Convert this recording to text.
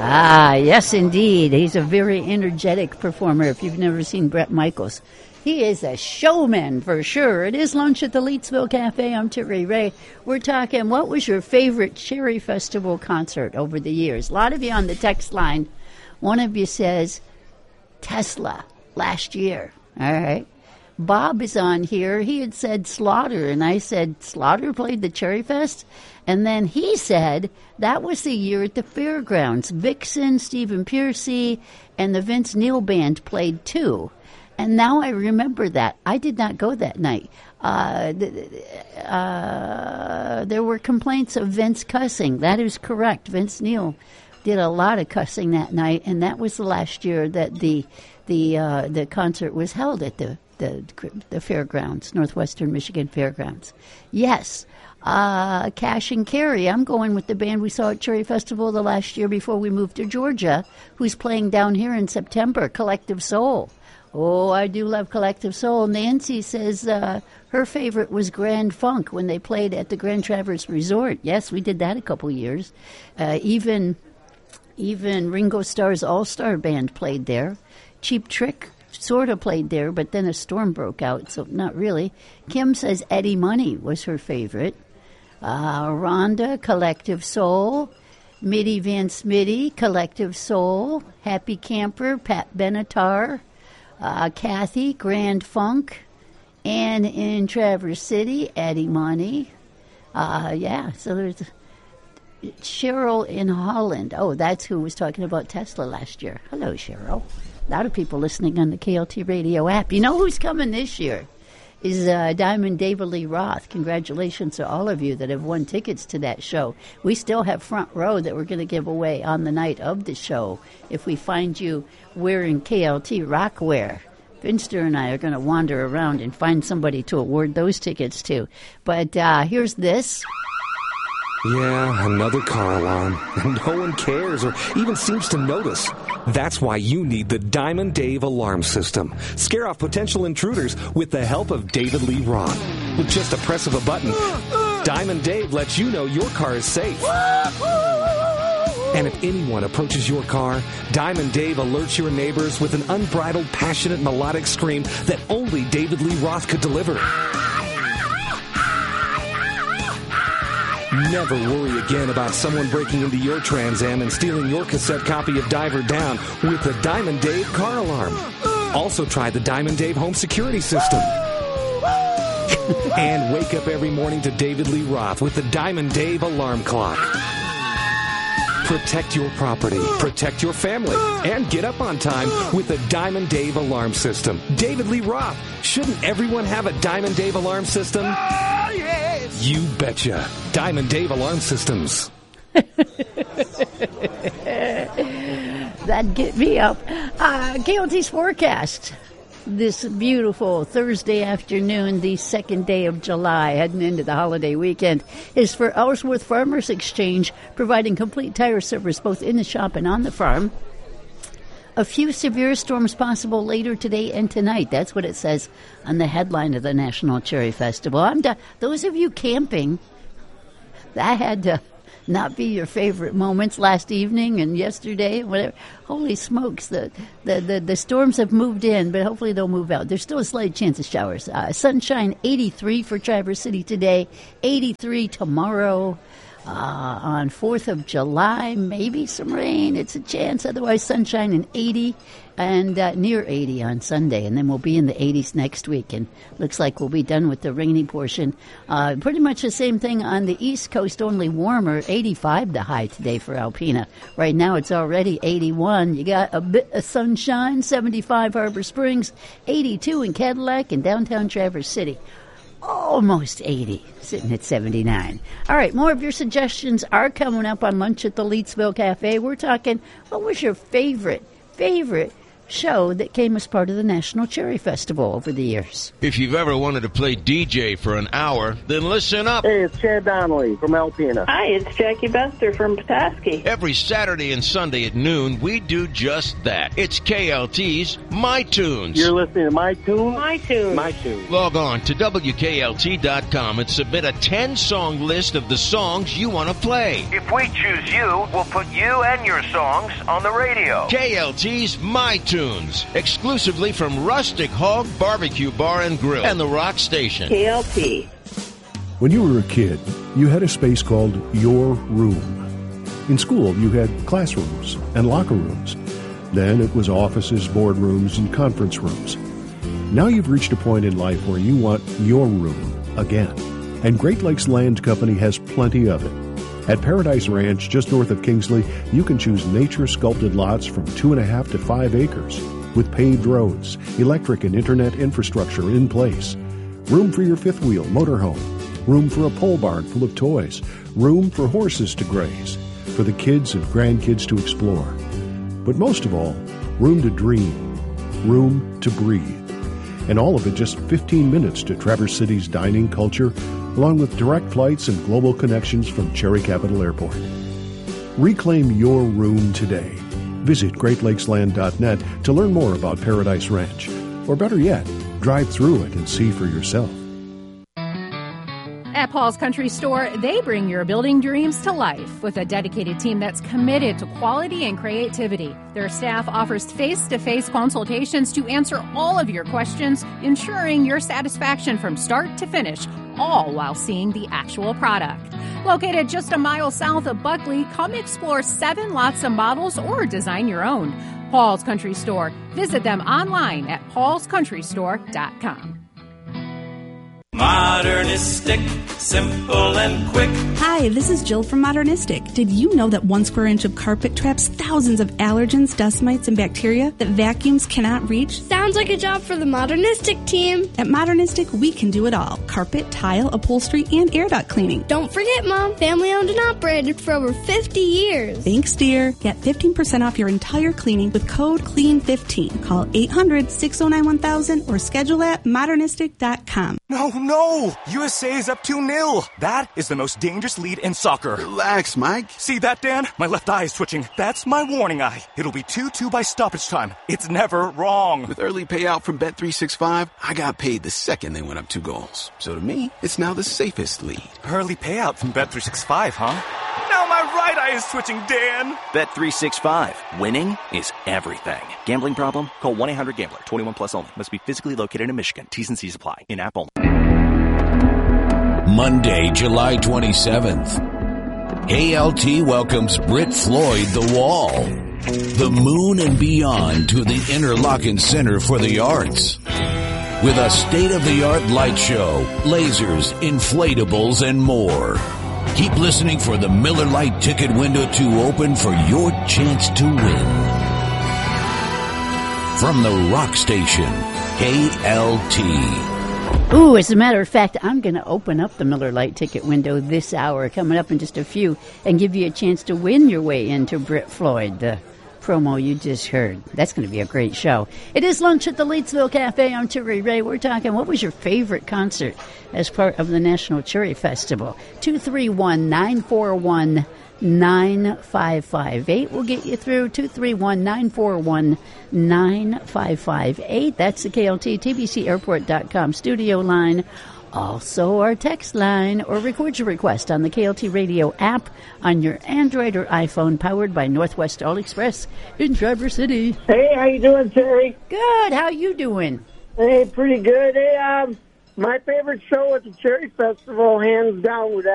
Ah, yes, indeed. He's a very energetic performer. If you've never seen Bret Michaels, he is a showman for sure. It is Lunch at the Leetsville Cafe. I'm Terry Ray. We're talking, what was your favorite Cherry Festival concert over the years? A lot of you on the text line. One of you says Tesla last year. All right. Bob is on here. He had said Slaughter, and I said, Slaughter played the Cherry Fest? And then he said that was the year at the fairgrounds. Vixen, Stephen Piercy, and the Vince Neil Band played too. And now I remember that. I did not go that night. There were complaints of Vince cussing. That is correct. Vince Neil did a lot of cussing that night, and that was the last year that the concert was held at the fairgrounds, Northwestern Michigan Fairgrounds. Yes, Cash and Carey. I'm going with the band we saw at Cherry Festival the last year before we moved to Georgia, who's playing down here in September, Collective Soul. Oh, I do love Collective Soul. Nancy says her favorite was Grand Funk when they played at the Grand Traverse Resort. Yes, we did that a couple years. Even Ringo Starr's All-Star Band played there. Cheap Trick sort of played there, but then a storm broke out, so not really. Kim says Eddie Money was her favorite. Rhonda, Collective Soul. Mitty Van Smitty, Collective Soul. Happy Camper, Pat Benatar. Kathy, Grand Funk. Ann in Traverse City, Eddie Money. So there's Cheryl in Holland. Oh, that's who was talking about Tesla last year. Hello, Cheryl. A lot of people listening on the KLT radio app. You know who's coming this year is Diamond David Lee Roth. Congratulations to all of you that have won tickets to that show. We still have front row that we're going to give away on the night of the show if we find you wearing KLT rock wear. Finster and I are going to wander around and find somebody to award those tickets to. But here's this. Yeah, another car alarm. And no one cares or even seems to notice. That's why you need the Diamond Dave alarm system. Scare off potential intruders with the help of David Lee Roth. With just a press of a button, Diamond Dave lets you know your car is safe. And if anyone approaches your car, Diamond Dave alerts your neighbors with an unbridled, passionate, melodic scream that only David Lee Roth could deliver. Never worry again about someone breaking into your Trans Am and stealing your cassette copy of Diver Down with the Diamond Dave car alarm. Also try the Diamond Dave home security system. And wake up every morning to David Lee Roth with the Diamond Dave alarm clock. Protect your property, protect your family, and get up on time with the Diamond Dave alarm system. David Lee Roth, shouldn't everyone have a Diamond Dave alarm system? Oh, yes! You betcha. Diamond Dave Alarm Systems. That'd get me up. KLT's forecast. This beautiful Thursday afternoon, the second day of July, heading into the holiday weekend, is for Ellsworth Farmers Exchange, providing complete tire service both in the shop and on the farm. A few severe storms possible later today and tonight. That's what it says on the headline of the National Cherry Festival. Those of you camping, that had to not be your favorite moments last evening and yesterday, whatever. Holy smokes, the storms have moved in, but hopefully they'll move out. There's still a slight chance of showers. Sunshine, 83 for Traverse City today, 83 tomorrow. On 4th of July, maybe some rain. It's a chance. Otherwise, sunshine and 80 and near 80 on Sunday. And then we'll be in the 80s next week. And looks like we'll be done with the rainy portion. Pretty much the same thing on the East Coast, only warmer. 85 the high today for Alpena. Right now, it's already 81. You got a bit of sunshine, 75 Harbor Springs, 82 in Cadillac and downtown Traverse City. Almost 80, sitting at 79. All right, more of your suggestions are coming up on Lunch at the Leetsville Cafe. We're talking, what was your favorite show that came as part of the National Cherry Festival over the years. If you've ever wanted to play DJ for an hour, then listen up. Hey, it's Chad Donnelly from Alpena. Hi, it's Jackie Bester from Petoskey. Every Saturday and Sunday at noon, we do just that. It's KLT's My Tunes. You're listening to My Tunes? My Tunes. My Tunes. Log on to WKLT.com and submit a 10-song list of the songs you want to play. If we choose you, we'll put you and your songs on the radio. KLT's My Tunes, exclusively from Rustic Hog Barbecue Bar and Grill and the Rock Station. KLT. When you were a kid, you had a space called your room. In school, you had classrooms and locker rooms. Then it was offices, boardrooms, and conference rooms. Now you've reached a point in life where you want your room again. And Great Lakes Land Company has plenty of it. At Paradise Ranch, just north of Kingsley, you can choose nature-sculpted lots from 2.5 to 5 acres with paved roads, electric and internet infrastructure in place, room for your fifth wheel motorhome, room for a pole barn full of toys, room for horses to graze, for the kids and grandkids to explore. But most of all, room to dream, room to breathe. And all of it just 15 minutes to Traverse City's dining culture, along with direct flights and global connections from Cherry Capital Airport. Reclaim your room today. Visit GreatLakesLand.net to learn more about Paradise Ranch. Or better yet, drive through it and see for yourself. At Paul's Country Store, they bring your building dreams to life with a dedicated team that's committed to quality and creativity. Their staff offers face-to-face consultations to answer all of your questions, ensuring your satisfaction from start to finish, all while seeing the actual product. Located just a mile south of Buckley, come explore 7 lots of models or design your own. Paul's Country Store. Visit them online at paulscountrystore.com. Modernistic, simple and quick. Hi, this is Jill from Modernistic. Did you know that 1 square inch of carpet traps thousands of allergens, dust mites, and bacteria that vacuums cannot reach? Sounds like a job for the Modernistic team. At Modernistic, we can do it all. Carpet, tile, upholstery, and air duct cleaning. Don't forget, Mom, family owned and operated for over 50 years. Thanks, dear. Get 15% off your entire cleaning with code CLEAN15. Call 800-609-1000 or schedule at modernistic.com. No! USA is up 2-0. That is the most dangerous lead in soccer. Relax, Mike. See that, Dan? My left eye is twitching. That's my warning eye. It'll be 2-2 by stoppage time. It's never wrong. With early payout from Bet365, I got paid the second they went up 2 goals. So to me, it's now the safest lead. Early payout from Bet365, huh? Now my right eye is twitching, Dan. Bet365. Winning is everything. Gambling problem? Call 1-800-GAMBLER. 21 plus only. Must be physically located in Michigan. T's and C's apply. In-app only. Monday, July 27th. KLT welcomes Britt Floyd The Wall, the moon and beyond to the Interlochen Center for the Arts. With a state-of-the-art light show, lasers, inflatables, and more. Keep listening for the Miller Lite ticket window to open for your chance to win. From the Rock Station, KLT. Ooh, as a matter of fact, I'm going to open up the Miller Lite ticket window this hour, coming up in just a few, and give you a chance to win your way into Britt Floyd, the promo you just heard. That's going to be a great show. It is lunch at the Leetsville Cafe. I'm Terry Ray. We're talking, what was your favorite concert as part of the National Cherry Festival? 231-941-9558 will get you through. 231-941-9558. That's the KLT TBCAirport.com studio line. Also our text line, or record your request on the KLT radio app on your Android or iPhone, powered by Northwest All Express in Traverse City. Hey, how you doing, Terry? Good. How you doing? Hey, pretty good. Hey, my favorite show at the Cherry Festival, hands down, would